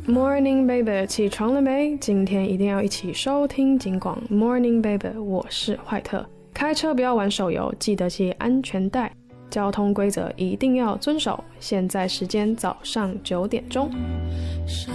Morning baby， 起床了没？今天一定要一起收听警广 Morning baby， 我是坏特。开车不要玩手游，记得系安全带。交通规则一定要遵守。现在时间早上9点钟。